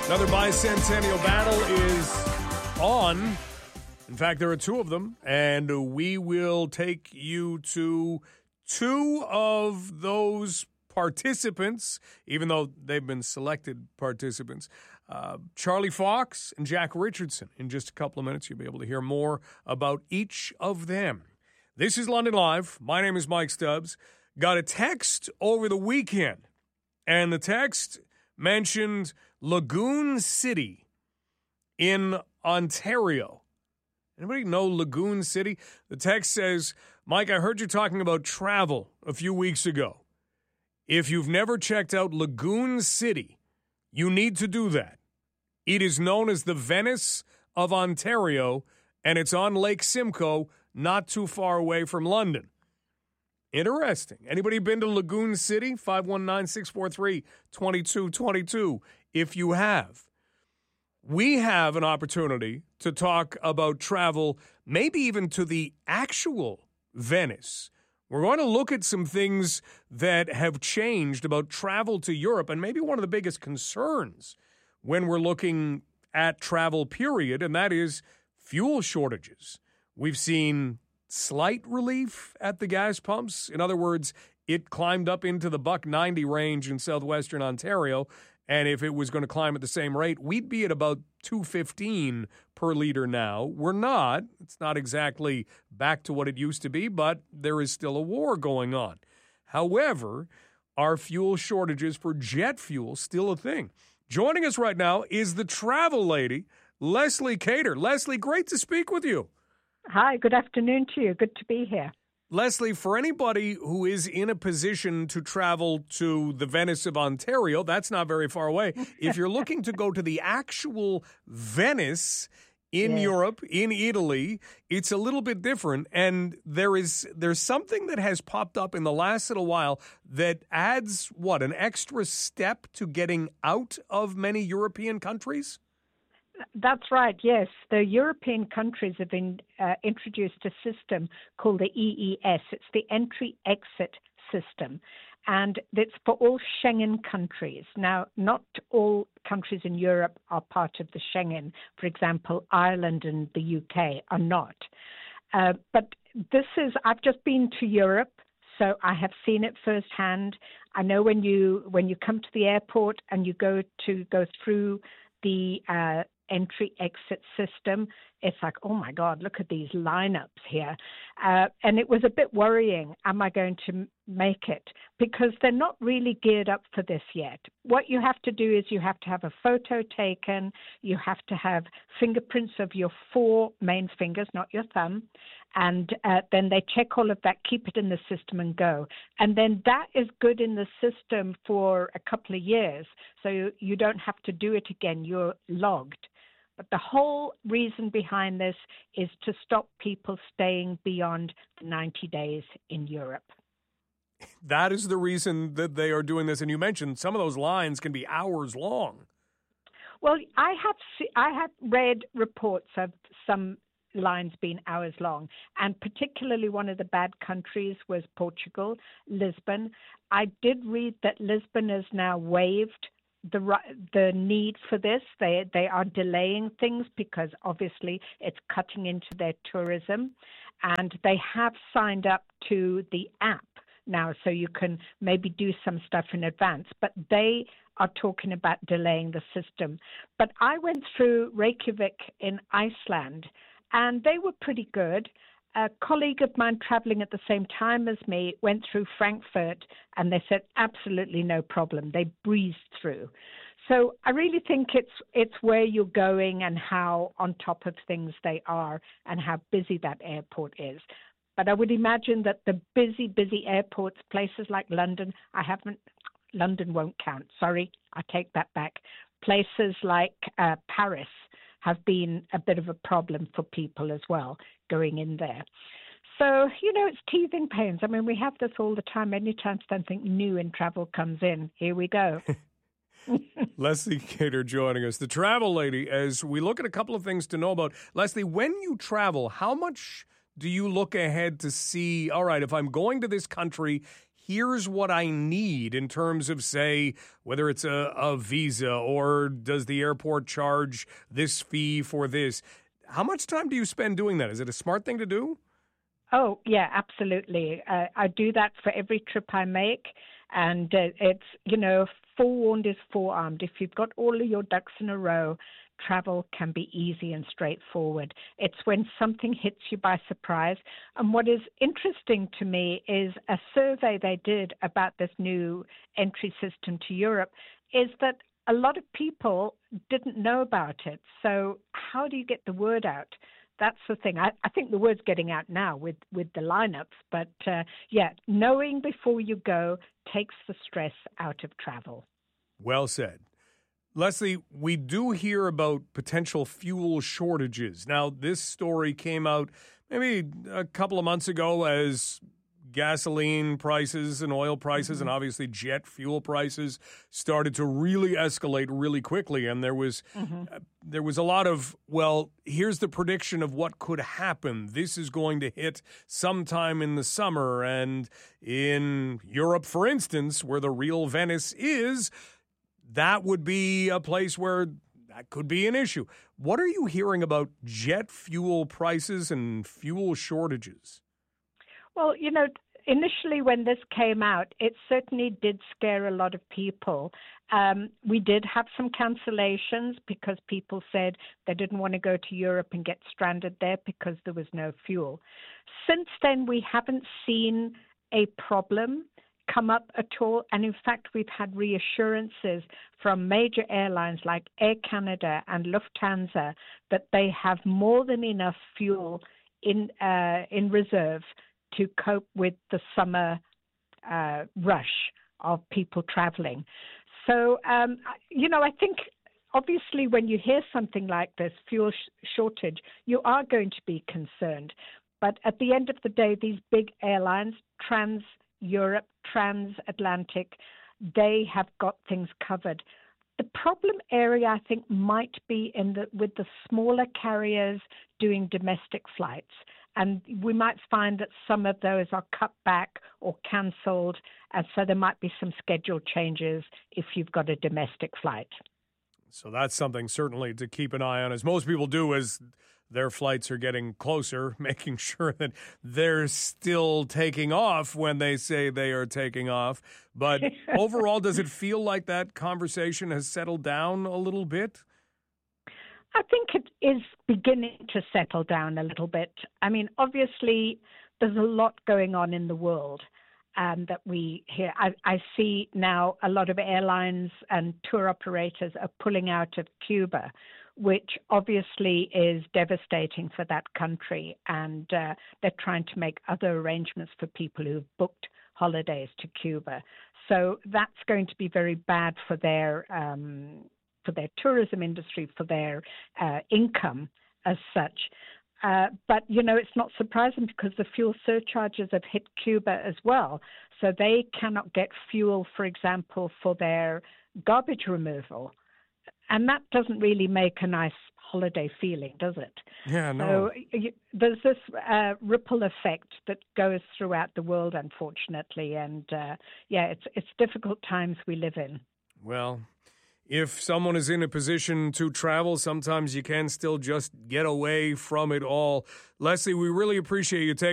Another bicentennial battle is on. In fact, there are two of them, and we will take you to two of those participants, even though they've been selected participants. Charlie Fox and Jack Richardson. In just a couple of minutes, you'll be able to hear more about each of them. This is London Live. My name is Mike Stubbs. Got a text over the weekend, and the text mentioned Lagoon City in Ontario. Anybody know Lagoon City? The text says, Mike, I heard you talking about travel a few weeks ago. If you've never checked out Lagoon City, you need to do that. It is known as the Venice of Ontario, and it's on Lake Simcoe, not too far away from London. Interesting. Anybody been to Lagoon City? 519-643-2222. If you have, we have an opportunity to talk about travel, maybe even to the actual Venice. We're going to look at some things that have changed about travel to Europe, and maybe one of the biggest concerns when we're looking at travel, period, and that is fuel shortages. We've seen slight relief at the gas pumps. In other words, it climbed up into the $1.90 range in southwestern Ontario, and if it was going to climb at the same rate, we'd be at about $2.15 per liter now. We're not. It's not exactly back to what it used to be, but there is still a war going on. However, are fuel shortages for jet fuel still a thing? Joining us right now is the travel lady, Leslie Cater. Leslie, great to speak with you. Hi, good afternoon to you. Good to be here. Leslie, for anybody who is in a position to travel to the Venice of Ontario, that's not very far away. If you're looking to go to the actual Venice in Europe, in Italy, it's a little bit different. And there's something that has popped up in the last little while that adds, an extra step to getting out of many European countries? That's right, yes. The European countries have been introduced a system called the EES. It's the Entry-Exit System, and it's for all Schengen countries. Now, not all countries in Europe are part of the Schengen. For example, Ireland and the UK are not. But I've just been to Europe, so I have seen it firsthand. I know when you come to the airport and you go through the entry-exit system, it's like, oh my God, look at these lineups here. And it was a bit worrying. Am I going to make it? Because they're not really geared up for this yet. What you have to do is you have to have a photo taken. You have to have fingerprints of your 4 main fingers, not your thumb. And then they check all of that, keep it in the system and go. And then that is good in the system for a couple of years. So you don't have to do it again. You're logged. But the whole reason behind this is to stop people staying beyond 90 days in Europe. That is the reason that they are doing this. And you mentioned some of those lines can be hours long. Well, I have read reports of some lines being hours long, and particularly one of the bad countries was Portugal, Lisbon. I did read that Lisbon has now waived the need for this. They are delaying things because obviously it's cutting into their tourism, and they have signed up to the app now, so you can maybe do some stuff in advance, but they are talking about delaying the system. But I went through Reykjavik in Iceland, and they were pretty good. A colleague of mine traveling at the same time as me went through Frankfurt, and they said absolutely no problem. They breezed through. So I really think it's where you're going and how on top of things they are and how busy that airport is. But I would imagine that the busy airports, places like London, London won't count. Sorry, I take that back. Places like Paris have been a bit of a problem for people as well going in there. So, it's teething pains. I mean, we have this all the time. Anytime something new in travel comes in, here we go. Leslie Cater joining us, the travel lady, as we look at a couple of things to know about. Leslie, when you travel, how much do you look ahead to see, all right, if I'm going to this country, here's what I need in terms of, say, whether it's a visa or does the airport charge this fee for this? How much time do you spend doing that? Is it a smart thing to do? Oh, yeah, absolutely. I do that for every trip I make. And it's, forewarned is forearmed. If you've got all of your ducks in a row, travel can be easy and straightforward. It's when something hits you by surprise. And what is interesting to me is a survey they did about this new entry system to Europe is that a lot of people didn't know about it. So how do you get the word out? That's the thing. I think the word's getting out now with the lineups. But, knowing before you go takes the stress out of travel. Well said. Leslie, we do hear about potential fuel shortages. Now, this story came out maybe a couple of months ago as gasoline prices and oil prices and obviously jet fuel prices started to really escalate really quickly. And there was a lot of, well, here's the prediction of what could happen. This is going to hit sometime in the summer. And in Europe, for instance, where the real Venice is, that would be a place where that could be an issue. What are you hearing about jet fuel prices and fuel shortages? Well, initially when this came out, it certainly did scare a lot of people. We did have some cancellations because people said they didn't want to go to Europe and get stranded there because there was no fuel. Since then, we haven't seen a problem come up at all. And in fact, we've had reassurances from major airlines like Air Canada and Lufthansa that they have more than enough fuel in reserve to cope with the summer rush of people traveling. So, I think obviously when you hear something like this, fuel shortage, you are going to be concerned. But at the end of the day, these big airlines, Trans-Europe, Transatlantic, they have got things covered. The problem area, I think, might be with the smaller carriers doing domestic flights. And we might find that some of those are cut back or cancelled. And so there might be some schedule changes if you've got a domestic flight. So that's something certainly to keep an eye on, as most people do as their flights are getting closer, making sure that they're still taking off when they say they are taking off. But overall, does it feel like that conversation has settled down a little bit? I think it is beginning to settle down a little bit. I mean, obviously, there's a lot going on in the world that we hear. I see now a lot of airlines and tour operators are pulling out of Cuba, which obviously is devastating for that country. And they're trying to make other arrangements for people who've booked holidays to Cuba. So that's going to be very bad for their tourism industry, for their income as such. But, it's not surprising because the fuel surcharges have hit Cuba as well. So they cannot get fuel, for example, for their garbage removal. And that doesn't really make a nice holiday feeling, does it? Yeah, no. So there's this ripple effect that goes throughout the world, unfortunately. And, it's difficult times we live in. Well, if someone is in a position to travel, sometimes you can still just get away from it all. Leslie, we really appreciate you taking